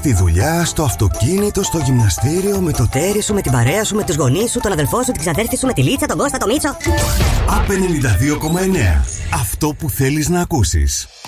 Στη δουλειά, στο αυτοκίνητο, στο γυμναστήριο, με το τέρι σου, με την παρέα σου, με τους γονείς σου, τον αδελφό σου, την ξαδέρφη σου, με τη Λίτσα, τον Κώστα, τον Μίτσο. ΑΠ 92,9. Αυτό που θέλεις να ακούσεις.